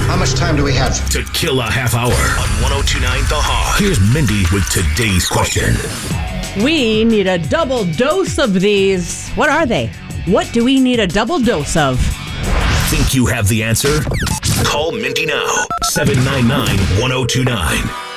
How much time do we have? To kill a half hour on 1029 The Hog. Here's Mindy with today's question. We need a double dose of these. What are they? What do we need a double dose of? Think you have the answer? Call Mindy now. 799-1029.